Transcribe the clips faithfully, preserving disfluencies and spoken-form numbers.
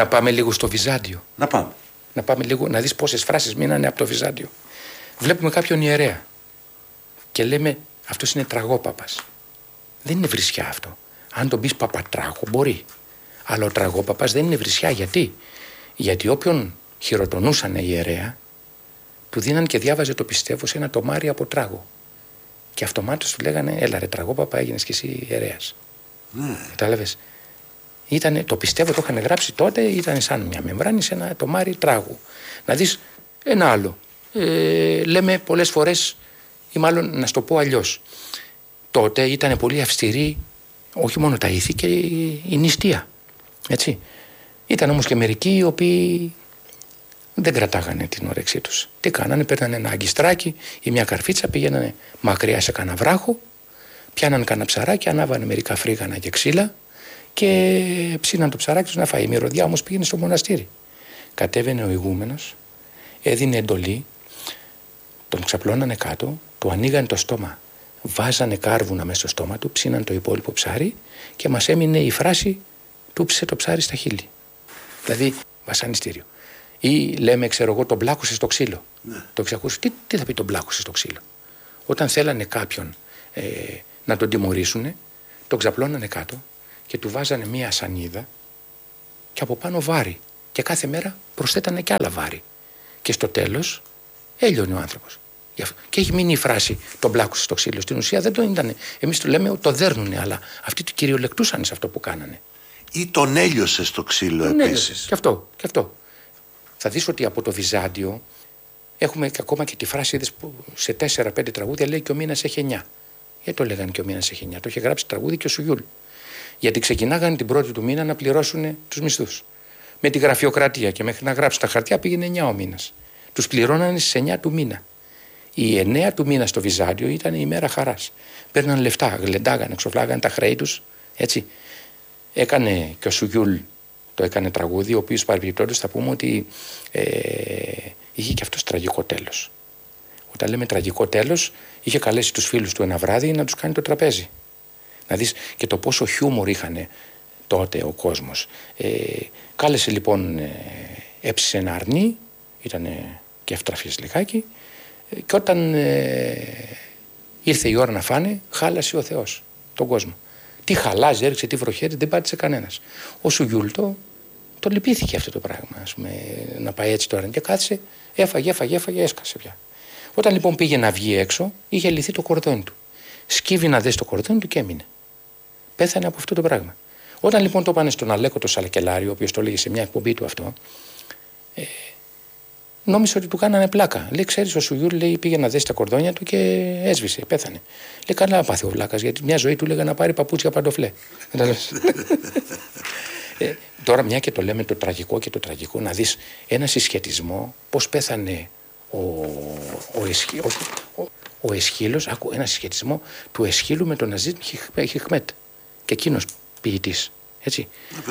Να πάμε λίγο στο Βυζάντιο. Να πάμε. Να πάμε λίγο, να δεις πόσες φράσεις μείνανε από το Βυζάντιο. Βλέπουμε κάποιον ιερέα και λέμε αυτός είναι τραγόπαπας. Δεν είναι βρισιά αυτό. Αν τον πεις παπατράγο μπορεί. Αλλά ο τραγόπαπας δεν είναι βρισιά. Γιατί? Γιατί όποιον χειροτονούσαν ιερέα, του δίναν και διάβαζε το πιστεύω σε ένα τομάρι από τράγο. Και αυτομάτως του λέγανε έλα ρε τραγόπαπα, έγινες κι εσύ ιερέας. Ναι. Κατάλαβες. Ήτανε, το πιστεύω το είχαν γράψει τότε, ήταν σαν μια μεμβράνη σε ένα τομάρι τράγου. Να δεις ένα άλλο. Ε, λέμε πολλές φορές, ή μάλλον να σου το πω αλλιώς. Τότε ήταν πολύ αυστηρή, όχι μόνο τα ήθη και η, η νηστεία. Έτσι. Ήταν όμως και μερικοί οι οποίοι δεν κρατάγανε την όρεξή τους. Τι κάνανε, παίρνανε ένα αγκιστράκι ή μια καρφίτσα, πήγαινανε μακριά σε κανένα βράχο, πιάνανε κανένα ψαράκι, ανάβανε μερικά φρίγανα και ξύλα και ψήναν το ψαράκι τους να φάει. Η μυρωδιά όμως πήγαινε στο μοναστήρι. Κατέβαινε ο ηγούμενος, έδινε εντολή, τον ξαπλώνανε κάτω, του ανοίγανε το στόμα, βάζανε κάρβουνα μέσα στο στόμα του, ψήναν το υπόλοιπο ψάρι και μας έμεινε η φράση του ψε το ψάρι στα χείλη. Δηλαδή βασανιστήριο. Ή λέμε, ξέρω εγώ, τον μπλάκωσε στο ξύλο. Ναι. Το εξακούσει. Τι, τι θα πει τον μπλάκωσε στο ξύλο? Όταν θέλανε κάποιον ε, να τον τιμωρήσουν, τον ξαπλώνανε κάτω και του βάζανε μία σανίδα και από πάνω βάρη. Και κάθε μέρα προσθέτανε κι άλλα βάρη. Και στο τέλος έλειωνε ο άνθρωπος. Και έχει μείνει η φράση τον μπλάκωσε στο ξύλο. Στην ουσία δεν το ήταν. Εμείς το λέμε το δέρνουνε, αλλά αυτοί το κυριολεκτούσαν σε αυτό που κάνανε. Ή τον έλειωσε στο ξύλο επίσης. Και αυτό, και αυτό. Θα δεις ότι από το Βυζάντιο έχουμε και ακόμα και τη φράση είδες, που σε τέσσερα πέντε τραγούδια λέει και ο μήνας έχει εννιά. Γιατί το λέγανε και ο μήνας έχει εννιά? Το είχε γράψει τραγούδι και ο Σουγιούλ. Γιατί ξεκινάγανε την πρώτη του μήνα να πληρώσουν τους μισθούς. Με τη γραφειοκρατία και μέχρι να γράψουν τα χαρτιά πήγαινε εννιά ο μήνας. Τους πληρώνανε στις εννιά του μήνα. Η εννιά του μήνα στο Βυζάντιο ήταν η μέρα χαράς. Παίρναν λεφτά, γλεντάγανε, ξοφλάγανε τα χρέη τους. Έτσι. Έκανε και ο Σουγιούλ, το έκανε τραγούδι, ο οποίος παρεμπιπτόντως θα πούμε ότι ε, είχε και αυτός τραγικό τέλος. Όταν λέμε τραγικό τέλος, είχε καλέσει τους φίλους του ένα βράδυ να τους κάνει το τραπέζι. Να δεις και το πόσο χιούμορ είχαν τότε ο κόσμος. Ε, κάλεσε λοιπόν, ε, έψησε ένα αρνί, ήταν και ευτραφής λιγάκι, ε, και όταν ε, ήρθε η ώρα να φάνε, χάλασε ο Θεός τον κόσμο. Τι χαλάζει, έριξε, τι βροχέρι, δεν πάτησε κανένας. Ο Σουγιούλ το, το λυπήθηκε αυτό το πράγμα, ας πούμε, να πάει έτσι τώρα. Και κάθισε, έφαγε, έφαγε, έφαγε, έσκασε πια. Όταν λοιπόν πήγε να βγει έξω, είχε λυθεί το κορδόνι του. Σκύβει να δέσει το κορδόνι του και έμεινε. Πέθανε από αυτό το πράγμα. Όταν λοιπόν το πάνε στον Αλέκο το Σαλακελάριο, ο οποίος το έλεγε σε μια εκπομπή του αυτό, ε, νόμισε ότι του κάνανε πλάκα. Λέει, ξέρεις, ο Σουγιούλ λέει, πήγε να δέσει τα κορδόνια του και έσβησε, πέθανε. Λέει, καλά πάθει ο βλάκας, γιατί μια ζωή του λέγανε να πάρει παπούτσια παντοφλέ. ε, τώρα, μια και το λέμε το τραγικό και το τραγικό, να δεις ένα συσχετισμό πώς πέθανε ο, ο, Εσχύ, ο, ο, ο Εσχύλος, άκου, ένα συσχετισμό του Εσχύλου με τον Ναζίτ Χιχμέτ. Και εκείνος ποιητής. Έτσι.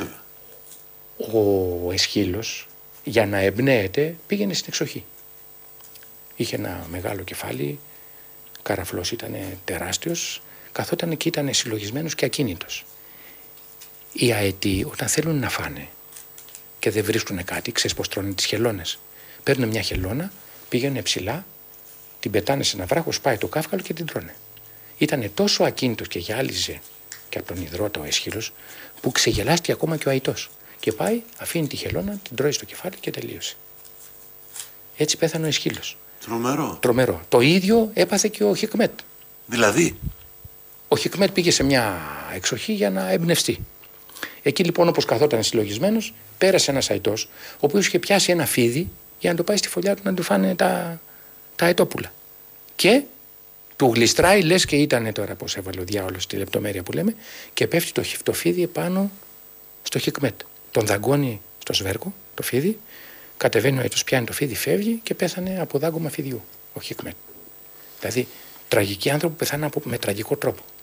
Ο Εσχύλος, για να εμπνέεται, πήγαινε στην εξοχή. Είχε ένα μεγάλο κεφάλι, καραφλός ήταν τεράστιος, καθόταν και ήταν συλλογισμένος και ακίνητος. Οι αετοί, όταν θέλουν να φάνε και δεν βρίσκουν κάτι, ξέρεις πως τρώνε τις χελώνες. Παίρνουν μια χελώνα, πήγαινε ψηλά, την πετάνε σε ένα βράχο, σπάει το κάφκαλο και την τρώνε. Ήτανε τόσο ακίνητος και γυάλιζε και από τον υδρότα ο Εσχύλος, που ξεγελάστηκε ακόμα και ο αητός. Και πάει, αφήνει τη χελώνα, την τρώει στο κεφάλι και τελείωσε. Έτσι πέθανε ο Εσχύλος. Τρομερό. Τρομερό. Το ίδιο έπαθε και ο Χικμέτ. Δηλαδή. Ο Χικμέτ πήγε σε μια εξοχή για να εμπνευστεί. Εκεί λοιπόν, όπως καθόταν συλλογισμένος, πέρασε ένας αητός, ο οποίος είχε πιάσει ένα φίδι για να το πάει στη φωλιά του να του φάνε τα, τα αετόπουλα. Και του γλιστράει, λες και ήταν τώρα πως έβαλε ο διάολος τη λεπτομέρεια που λέμε, και πέφτει το, το φίδι επάνω στο Χικμέτ. Τον δαγκώνει στο σβέρκο, το φίδι, κατεβαίνει ο αητός, πιάνει το φίδι, φεύγει και πέθανε από δάγκωμα φιδιού ο Χικμέτ. Δηλαδή, τραγικοί άνθρωποι που πεθάνουν με τραγικό τρόπο.